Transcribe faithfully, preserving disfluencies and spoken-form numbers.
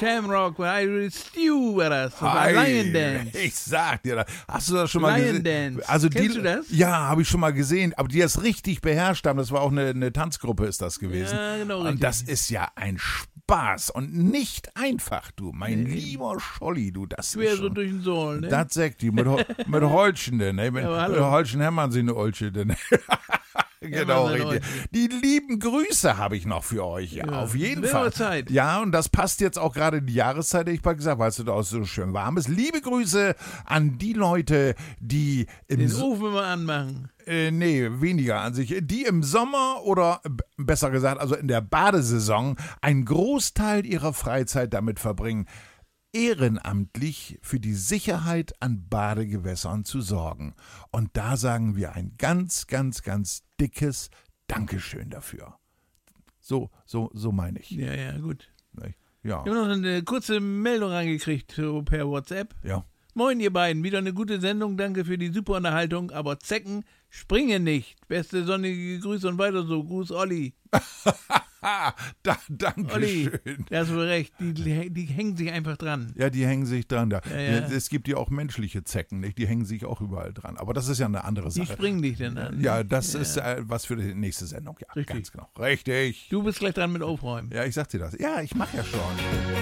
Shamrock, Irish Stew war das. Das war Lion Dance. Ich sag dir das. Hast du das schon mal Lion gesehen? Dance. Also Kennst die, du das? Ja, habe ich schon mal gesehen. Aber die das richtig beherrscht haben, das war auch eine, eine Tanzgruppe ist das gewesen. Ja, genau, Und richtig. das ist ja ein Spaß und nicht einfach, du. Mein Nee. lieber Scholli, du. Das Quer ist so schon... durch den Sohl, ne? Das sagt die, mit, Hol- mit Holschen, denn, ne? Mit, Ja, aber hallo. mit Holschen hämmern sie eine Olche, denn. Genau, Hämmern sie eine richtig. Die lieben Grüße habe ich noch für euch, ja, Ja, auf jeden wird Fall. aber Zeit. Ja, und das passt jetzt auch gerade in die Jahreszeit, hätte ich mal gesagt, weil es da auch so schön warm ist. Liebe Grüße an die Leute, die im Den So- Ofen immer anmachen. äh, nee, weniger an sich. Die im Sommer oder b- besser gesagt, also in der Badesaison einen Großteil ihrer Freizeit damit verbringen, ehrenamtlich für die Sicherheit an Badegewässern zu sorgen. Und da sagen wir ein ganz, ganz, ganz dickes Dankeschön dafür. So, so, so meine ich. Ja, ja, gut. Nicht? Ja, Wir haben noch eine kurze Meldung reingekriegt so per WhatsApp. ja. Moin, ihr beiden. Wieder eine gute Sendung. Danke für die super Unterhaltung. Aber Zecken springen nicht. Beste sonnige Grüße und weiter so. Gruß, Olli. Ah, da, Olli, Dankeschön. da hast du recht. Die, die, die hängen sich einfach dran. Ja, die hängen sich dran. Da. Ja, ja. Es gibt ja auch menschliche Zecken, nicht? Die hängen sich auch überall dran. Aber das ist ja eine andere Die Sache. springen dich dann an. Ja, das Ja. ist äh, was für die nächste Sendung. Ja, Richtig. ganz genau. Richtig. Du bist gleich dran mit Aufräumen. Ja, ich sag dir das. Ja, ich mach ja schon.